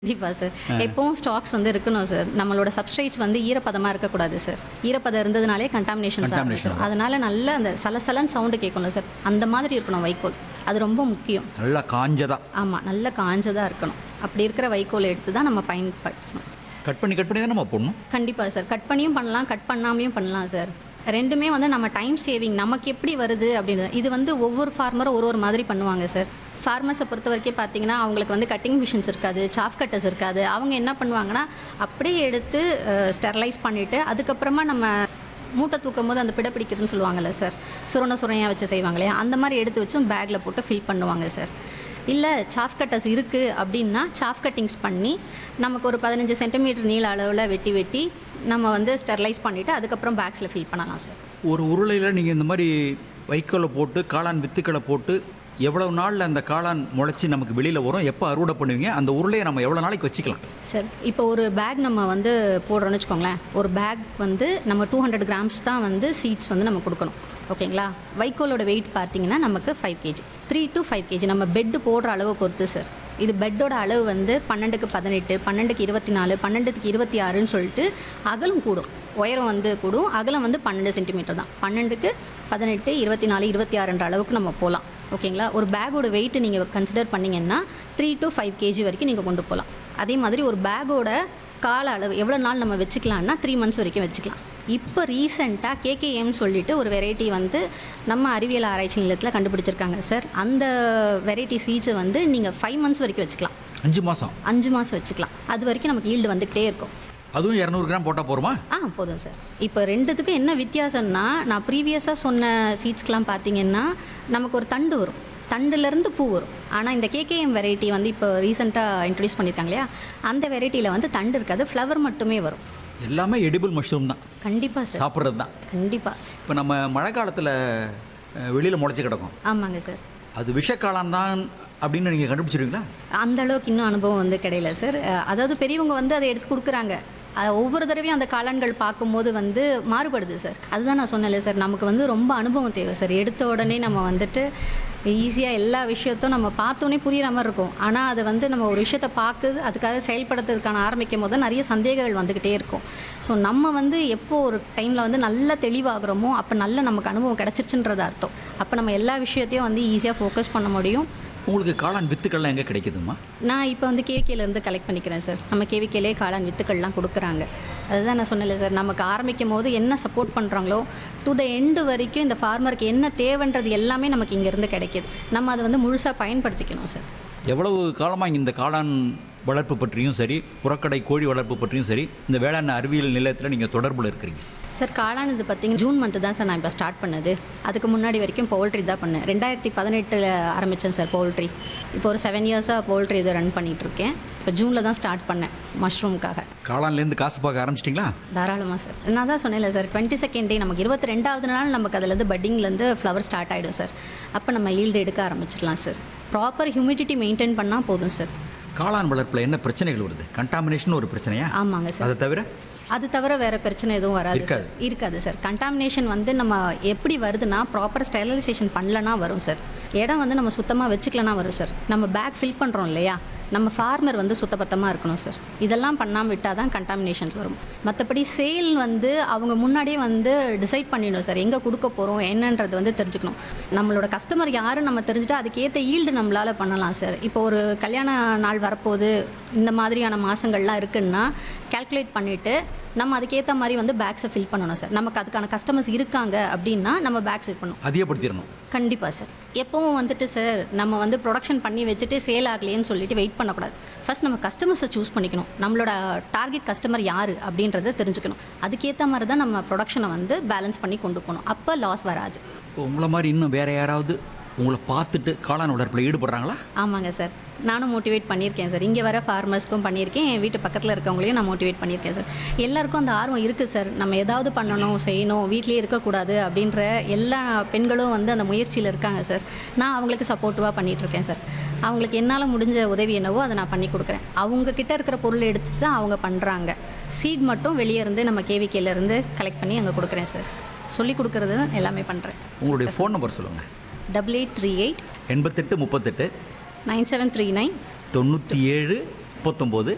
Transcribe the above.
கண்டிப்பா சார். எப்பவும் ஸ்டாக்ஸ் வந்து இருக்கணும் சார். நம்மளோட சப்ஸ்ட்ரேட்ஸ் வந்து ஈரப்பதமா இருக்கக்கூடாது சார். ஈரப்பதம் இருந்ததுனாலே கண்டாமினேஷன்ஸ் ஆரம்பிச்சிடும். அதனால நல்ல அந்த சலசலன்னு சவுண்டு கேட்கும்ல சார், அந்த மாதிரி இருக்கணும் வைக்கோல். அது ரொம்ப முக்கியம். நல்லா காஞ்சதா. ஆமாம், நல்ல காஞ்சதாக இருக்கணும். அப்படி இருக்கிற வைக்கோல் எடுத்து தான் நம்ம பயன்படுத்தணும். கட் பண்ணி தான் நம்ம போடணும். கண்டிப்பாக சார். கட் பண்ணியும் பண்ணலாம், கட் பண்ணாமையும் பண்ணலாம் சார். ரெண்டுமே வந்து நம்ம டைம் சேவிங், நமக்கு எப்படி வருது அப்படின்றது. இது வந்து ஒவ்வொரு ஃபார்மரும் ஒரு மாதிரி பண்ணுவாங்க சார். ஃபார்மர்ஸை பொறுத்த வரைக்கும் பார்த்தீங்கன்னா, அவங்களுக்கு வந்து கட்டிங் மிஷின்ஸ் இருக்காது, சாஃப் கட்டர்ஸ் இருக்காது. அவங்க என்ன பண்ணுவாங்கன்னா, அப்படியே எடுத்து ஸ்டெர்லைஸ் பண்ணிவிட்டு அதுக்கப்புறமா நம்ம மூட்டை தூக்கும் போது அந்த பிடை பிடிக்கிறதுன்னு சொல்லுவாங்கள்ல சார், சுரையாக வச்சு செய்வாங்களே, அந்த மாதிரி எடுத்து வச்சும் பேக்கில் போட்டு ஃபில் பண்ணுவாங்க சார். இல்லை சாஃப் கட்டர்ஸ் இருக்குது அப்படின்னா சாஃப் கட்டிங்ஸ் பண்ணி நமக்கு ஒரு 15 சென்டிமீட்டர் நீள அளவில் வெட்டி நம்ம வந்து ஸ்டெர்லைஸ் பண்ணிவிட்டு அதுக்கப்புறம் பேக்ஸில் ஃபில் பண்ணலாம் சார். ஒரு உருளையில் நீங்கள் இந்த மாதிரி வைக்கோலை போட்டு காளான் வித்துக்களை போட்டு எவ்வளவு நாளில் அந்த காளான் முளைச்சி நமக்கு வெளியில் வரும், எப்போ அறுவடை பண்ணுவீங்க, அந்த உருளையை நம்ம எவ்வளோ நாளைக்கு வச்சுக்கலாம் சார்? இப்போ ஒரு பேக் நம்ம வந்து போடுறோன்னு வச்சுக்கோங்களேன். ஒரு பேக் வந்து நம்ம 200 கிராம்ஸ் தான் வந்து சீட்ஸ் வந்து நம்ம கொடுக்கணும், ஓகேங்களா? வைக்கோலோட வெயிட் பார்த்தீங்கன்னா நமக்கு 5 கேஜி, 3 to 5 கேஜி நம்ம பெட்டு போடுற அளவை பொறுத்து சார். இது பெட்டோட அளவு வந்து 12க்கு 18, 12க்கு 24, 12க்கு 26ன்னு சொல்லிட்டு அகலம் கூடும், உயரம் வந்து கூடும். அகலம் வந்து 12 சென்டிமீட்டர் தான். 12க்கு 18, 24, 26ன்ற அளவுக்கு நம்ம போகலாம், ஓகேங்களா? ஒரு பேக்கோட வெயிட்டு நீங்கள் கன்சிடர் பண்ணிங்கன்னா 3 to 5 கேஜி வரைக்கும் நீங்கள் கொண்டு போகலாம். அதே மாதிரி ஒரு பேக்கோட கால அளவு எவ்வளோ நாள் நம்ம வச்சுக்கலாம்னா 3 மந்த்ஸ் வரைக்கும் வச்சுக்கலாம். இப்போ ரீசெண்டாக கேகேஎம் சொல்லிட்டு ஒரு வெரைட்டி வந்து நம்ம அறிவியல் ஆராய்ச்சி நிலையத்தில் கண்டுபிடிச்சிருக்காங்க சார். அந்த வெரைட்டி சீட்ஸை வந்து நீங்கள் 5 மந்த்ஸ் வரைக்கும் வச்சுக்கலாம். 5 மாதம் 5 மாதம் வச்சுக்கலாம். அது வரைக்கும் நமக்கு ஈல்டு வந்துக்கிட்டே இருக்கும். அதுவும் 200 கிராம் போட்டால் போருமா? போதும் சார். இப்போ ரெண்டுத்துக்கும் என்ன வித்தியாசம்னா, நான் ப்ரீவியஸாக சொன்ன சீட்ஸ்க்கெலாம் பார்த்தீங்கன்னா நமக்கு ஒரு தண்டு வரும், தண்டுலேருந்து பூ வரும். ஆனால் இந்த கேகேஎம் வெரைட்டி வந்து இப்போ ரீசெண்டாக இன்ட்ரடியூஸ் பண்ணியிருக்காங்க இல்லையா, அந்த வெரைட்டியில் வந்து தண்டு இருக்காது, ஃப்ளவர் மட்டுமே வரும். எல்லாமே எடிபிள் மஷ்ரூம் தான். கண்டிப்பாக சார், சாப்பிட்றது தான். கண்டிப்பாக. இப்போ நம்ம மழை காலத்தில் வெளியில் முளைச்சி கிடக்கும். ஆமாங்க சார். அது விஷக்காளான் தான் அப்படின்னு நீங்கள் கண்டுபிடிச்சிருவீங்களா? அந்த அளவுக்கு இன்னும் அனுபவம் வந்து கிடையல சார். அதாவது பெரியவங்க வந்து அதை எடுத்து கொடுக்குறாங்க. ஒவ்வொரு தடவையும் அந்த காளான்கள் பார்க்கும்போது வந்து மாறுபடுது சார். அதுதான் நான் சொன்னேன்ல சார், நமக்கு வந்து ரொம்ப அனுபவம் தேவை சார். எடுத்த உடனே நம்ம வந்துட்டு ஈஸியாக எல்லா விஷயத்தையும் நம்ம பார்த்தோன்னே புரிகிற மாதிரி இருக்கும். ஆனால் அதை வந்து நம்ம ஒரு விஷயத்தை பார்க்குது அதுக்காக செயல்படுத்துறதுக்கான ஆரம்பிக்கும் போது நிறைய சந்தேகங்கள் வந்துக்கிட்டே இருக்கும். ஸோ நம்ம வந்து எப்போ ஒரு டைமில் வந்து நல்லா தெளிவாகிறோமோ அப்போ நல்ல நமக்கு அனுபவம் கிடச்சிருச்சுன்றது அர்த்தம். அப்போ நம்ம எல்லா விஷயத்தையும் வந்து ஈஸியாக ஃபோக்கஸ் பண்ண முடியும். உங்களுக்கு காளான் வித்துக்கள்லாம் எங்கே கிடைக்குதுமா? நான் இப்போ வந்து கேவிகேலேருந்து கலெக்ட் பண்ணிக்கிறேன் சார். நம்ம கேவிகேலே காளான் வித்துக்கள்லாம் கொடுக்குறாங்க. அதுதான் நான் சொன்னேன்ல சார், நமக்கு ஆரம்பிக்கும் போது என்ன சப்போர்ட் பண்ணுறாங்களோ டு த எண்டு வரைக்கும் இந்த ஃபார்மருக்கு என்ன தேவைன்றது எல்லாமே நமக்கு இங்கேருந்து கிடைக்கிது. நம்ம அதை வந்து முழுசாக பயன்படுத்திக்கணும் சார். எவ்வளவு காலமாக இந்த காளான் வளர்ப்பு பற்றியும் சரி, புறக்கடை கோழி வளர்ப்பு பற்றியும் சரி, இந்த வேளாண் அறிவியல் நிலையத்தில் நீங்கள் தொடர்பில் இருக்கிறீங்க சார்? காளான் இது பார்த்தீங்கன்னா ஜூன் மந்த்து தான் சார் நான் இப்போ ஸ்டார்ட் பண்ணது. அதுக்கு முன்னாடி வரைக்கும் பவுல்ட்ரி தான் பண்ணேன். 2018 ஆரம்பித்தேன் சார் பவுல்ட்ரி. இப்போ ஒரு 7 இயர்ஸாக பவுல்ட்ரி இதை ரன் பண்ணிகிட்ருக்கேன். இப்போ ஜூனில் தான் ஸ்டார்ட் பண்ணேன் மஷ்ரூம்காக. காளான்லேருந்து காசு பார்க்க ஆரம்பிச்சிட்டிங்களா? தாராளமாக சார். நான் தான் சொன்னேன்ல சார், 22nd டே நமக்கு 22வது நாள் நமக்கு அதுலேருந்து பட்டிங்லேருந்து ஃப்ளவர் ஸ்டார்ட் ஆகிடும் சார். அப்போ நம்ம ஈல்டு எடுக்க ஆரம்பிச்சிடலாம் சார். ப்ராப்பர் ஹியூமிடிட்டி மெயின்டைன் பண்ணால் போதும் சார். காளான் வளர்ப்பில் என்ன பிரச்சனைகள் வருது? கண்டாமினேஷன் ஒரு பிரச்சனையா? ஆமாங்க சார். அதை தவிர வேறு பிரச்சனை எதுவும் வராது சார். இருக்காது சார். கண்டாமினேஷன் வந்து நம்ம எப்படி வருதுன்னா ப்ராப்பர் ஸ்டெரிலைசேஷன் பண்ணலனா வரும் சார். இடம் வந்து நம்ம சுத்தமாக வச்சுக்கலனா வரும் சார். நம்ம பேக் ஃபில் பண்ணுறோம் இல்லையா, நம்ம ஃபார்மர் வந்து சுத்தபத்தமாக இருக்கணும் சார். இதெல்லாம் பண்ணாமல் விட்டால் தான் கண்டாமினேஷன்ஸ் வரும். மற்றபடி சேல் வந்து அவங்க முன்னாடியே வந்து டிசைட் பண்ணிடணும் சார், எங்கே கொடுக்க போகிறோம் என்னன்றது வந்து தெரிஞ்சுக்கணும். நம்மளோட கஸ்டமர் யாரும் நம்ம தெரிஞ்சுட்டா அதுக்கேற்ற ஈல்டு நம்மளால் பண்ணலாம் சார். இப்போ ஒரு கல்யாண நாள் வரப்போகுது, இந்த மாதிரியான மாதங்கள்லாம் இருக்குன்னா கால்குலேட் பண்ணிவிட்டு நம்ம அதுக்கேற்ற மாதிரி வந்து பேக்ஸை ஃபில் பண்ணணும் சார். நமக்கு அதுக்கான கஸ்டமர்ஸ் இருக்காங்க அப்படின்னா நம்ம பேக்ஸ் ஃபில் பண்ணணும், அதிகப்படுத்திடணும். கண்டிப்பாக சார். எப்பவும் வந்துட்டு சார் நம்ம வந்து ப்ரொடக்ஷன் பண்ணி வச்சுட்டு சேல் ஆகலையேன்னு சொல்லிட்டு வெயிட் பண்ணக்கூடாது. ஃபர்ஸ்ட் நம்ம கஸ்டமர்ஸை சூஸ் பண்ணிக்கணும். நம்மளோட டார்கெட் கஸ்டமர் யார் அப்படின்றத தெரிஞ்சுக்கணும். அதுக்கேற்ற மாதிரி தான் நம்ம ப்ரொடக்ஷனை வந்து பேலன்ஸ் பண்ணி கொண்டு போகணும். அப்போ லாஸ் வராது. இப்போ உங்களை மாதிரி இன்னும் வேறு யாராவது உங்களை பார்த்துட்டு காளான் வளர்ப்பில் ஈடுபடுறாங்களா? ஆமாங்க சார், நானும் மோட்டிவேட் பண்ணியிருக்கேன் சார். இங்கே வர ஃபார்மர்ஸ்க்கும் பண்ணியிருக்கேன், என் வீட்டு பக்கத்தில் இருக்கவங்களையும் நான் மோட்டிவேட் பண்ணியிருக்கேன் சார். எல்லாருக்கும் அந்த ஆர்வம் இருக்குது சார். நம்ம ஏதாவது பண்ணணும், செய்யணும், வீட்லேயே இருக்கக்கூடாது அப்படின்ற எல்லா பெண்களும் வந்து அந்த முயற்சியில் இருக்காங்க சார். நான் அவங்களுக்கு சப்போர்ட்டிவாக பண்ணிகிட்ருக்கேன் சார். அவங்களுக்கு என்னால் முடிஞ்ச உதவி என்னவோ அதை நான் பண்ணி கொடுக்குறேன். அவங்கக்கிட்ட இருக்கிற பொருள் எடுத்து தான் அவங்க பண்ணுறாங்க. சீட் மட்டும் வெளியே இருந்து நம்ம கேவிகேலேருந்து கலெக்ட் பண்ணி அங்கே கொடுக்குறேன் சார். சொல்லி கொடுக்குறது எல்லாமே பண்ணுறேன். உங்களுடைய ஃபோன் நம்பர் சொல்லுங்கள். 8838 88 38 9739 97 39